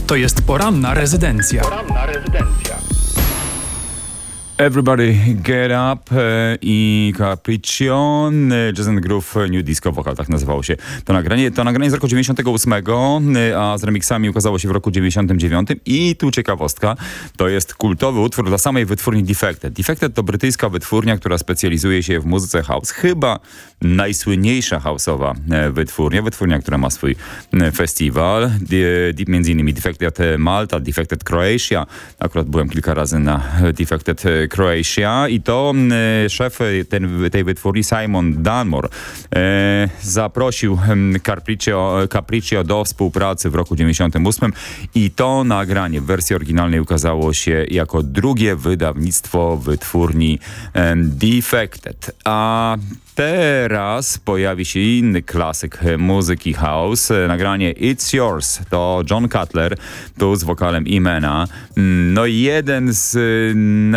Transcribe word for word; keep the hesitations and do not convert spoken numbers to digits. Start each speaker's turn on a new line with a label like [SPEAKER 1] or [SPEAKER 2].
[SPEAKER 1] To jest poranna rezydencja.
[SPEAKER 2] Poranna rezydencja.
[SPEAKER 3] Everybody Get Up e, i Capriccio, e, Jazz and Groove New Disco Vocal, tak nazywało się to nagranie. To nagranie z roku dziewięćdziesiątego ósmego, e, a z remixami ukazało się w roku dziewięćdziesiątym dziewiątym. I tu ciekawostka, to jest kultowy utwór dla samej wytwórni Defected. Defected to brytyjska wytwórnia, która specjalizuje się w muzyce house. Chyba najsłynniejsza house'owa e, wytwórnia, wytwórnia, która ma swój e, festiwal. De, de, między innymi Defected Malta, Defected Croatia. Akurat byłem kilka razy na Defected Croatia i to e, szef ten, tej wytwórni Simon Dunmore e, zaprosił Capriccio, Capriccio do współpracy w roku dziewięćdziesiątym ósmym i to nagranie w wersji oryginalnej ukazało się jako drugie wydawnictwo wytwórni e, Defected. A teraz pojawi się inny klasyk muzyki house. Nagranie It's Yours to John Cutler, tu z wokalem Imena. No i jeden z